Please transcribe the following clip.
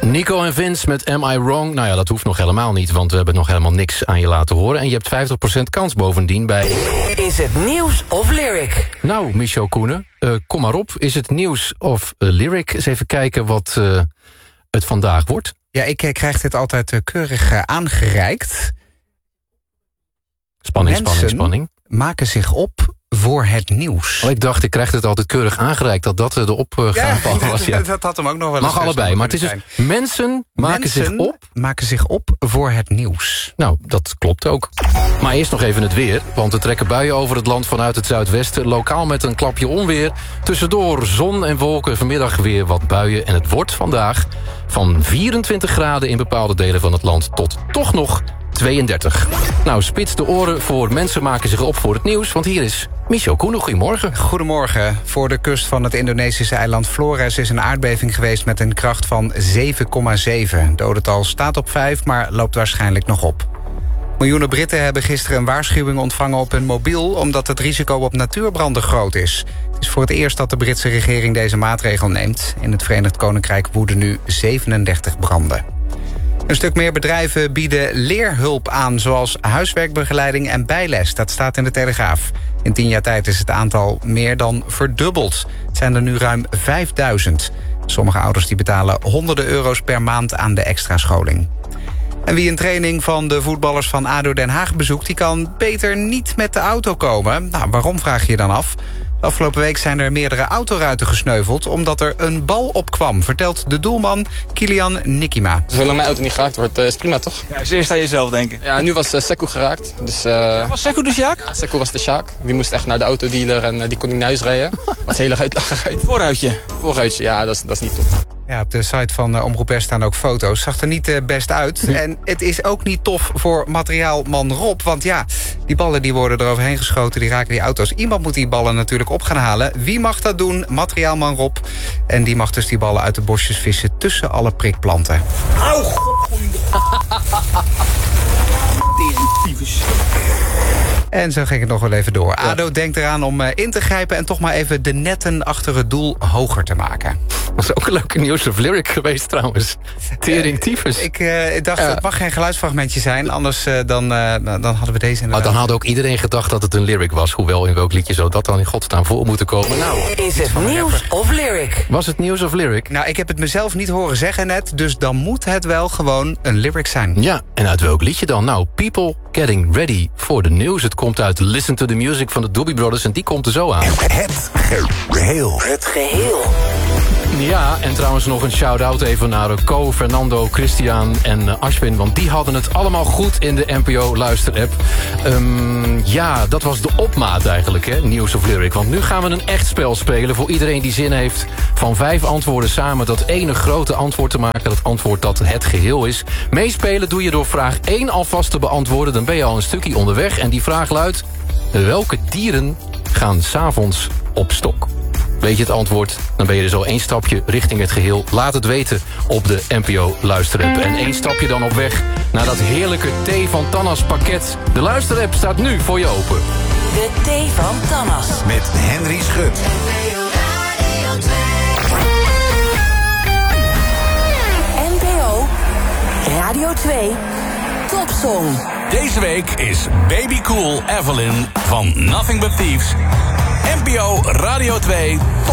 Nico en Vince met Am I Wrong? Nou ja, dat hoeft nog helemaal niet, want we hebben nog helemaal niks aan je laten horen. En je hebt 50% kans bovendien bij... Is het nieuws of lyric? Nou, Michel Koenen, kom maar op. Is het nieuws of lyric? Eens even kijken wat het vandaag wordt. Ja, ik krijg dit altijd keurig aangereikt. Spanning. Maken zich op voor het nieuws. Oh, ik dacht, ik krijg het altijd keurig aangereikt dat de opgave was. Ja, dat had hem ook nog wel eens. Mag allebei, maar het is dus mensen maken zich op voor het nieuws. Nou, dat klopt ook. Maar eerst nog even het weer, want er trekken buien over het land vanuit het zuidwesten. Lokaal met een klapje onweer. Tussendoor zon en wolken, vanmiddag weer wat buien. En het wordt vandaag van 24 graden in bepaalde delen van het land tot toch nog 32. Nou, spits de oren voor mensen maken zich op voor het nieuws, want hier is Michel Koenen. Goedemorgen. Goedemorgen. Voor de kust van het Indonesische eiland Flores is een aardbeving geweest met een kracht van 7,7. Dodental staat op 5, maar loopt waarschijnlijk nog op. Miljoenen Britten hebben gisteren een waarschuwing ontvangen op hun mobiel, omdat het risico op natuurbranden groot is. Het is voor het eerst dat de Britse regering deze maatregel neemt. In het Verenigd Koninkrijk woeden nu 37 branden. Een stuk meer bedrijven bieden leerhulp aan, zoals huiswerkbegeleiding en bijles. Dat staat in de Telegraaf. In 10 jaar tijd is het aantal meer dan verdubbeld. Het zijn er nu ruim 5000. Sommige ouders die betalen honderden euro's per maand aan de extra scholing. En wie een training van de voetballers van ADO Den Haag bezoekt, die kan beter niet met de auto komen. Nou, waarom, vraag je je dan af? De afgelopen week zijn er meerdere autoruiten gesneuveld omdat er een bal opkwam, vertelt de doelman Kilian Nikima. Zolang mijn auto niet geraakt wordt, is prima, toch? Ja, is eerst aan jezelf denken. Ja, nu was Sekou geraakt. Dus, was Sekou de Sjaak? Ja, Sekou was de Sjaak. Die moest echt naar de autodealer en die kon niet naar huis rijden. Wat heel erg uitlachen. Vooruitje, ja, dat is niet top. Ja, op de site van Omroep West staan ook foto's. Zag er niet best uit. En het is ook niet tof voor materiaalman Rob. Want ja, die ballen die worden eroverheen geschoten, die raken die auto's. Iemand moet die ballen natuurlijk op gaan halen. Wie mag dat doen? Materiaalman Rob. En die mag dus die ballen uit de bosjes vissen tussen alle prikplanten. Auw! Tyfus. En zo ging het nog wel even door. ADO denkt eraan om in te grijpen en toch maar even de netten achter het doel hoger te maken. Dat is ook een leuke nieuws of lyric geweest trouwens. Tering tyfus. Ik dacht, het mag geen geluidsfragmentje zijn, anders dan hadden we deze inderdaad. Maar dan had ook iedereen gedacht dat het een lyric was. Hoewel, in welk liedje zou dat dan in godsnaam voor moeten komen? Nou, is het nieuws of lyric? Was het nieuws of lyric? Nou, ik heb het mezelf niet horen zeggen net, dus dan moet het wel gewoon een lyric zijn. Ja, en uit welk liedje dan? Nou, People Getting Ready for the News. Het komt uit Listen to the Music van de Doobie Brothers en die komt er zo aan. Het geheel. Ja, en trouwens nog een shout-out even naar Co, Fernando, Christian en Ashwin. Want die hadden het allemaal goed in de NPO-luisterapp. Ja, dat was de opmaat eigenlijk, hè, nieuws of lyric. Want nu gaan we een echt spel spelen voor iedereen die zin heeft van 5 antwoorden samen dat ene grote antwoord te maken. Dat antwoord dat het geheel is. Meespelen doe je door vraag 1 alvast te beantwoorden. Dan ben je al een stukje onderweg. En die vraag luidt: welke dieren gaan 's avonds op stok? Weet je het antwoord, dan ben je er zo 1 stapje richting het geheel. Laat het weten op de NPO-luisterapp. En 1 stapje dan op weg naar dat heerlijke thee van Tannas pakket. De luisterapp staat nu voor je open. De thee van Tannas. Met Henry Schut. NPO Radio 2 Topsong. Deze week is Baby Cool Evelyn van Nothing But Thieves. NPO Radio 2 Top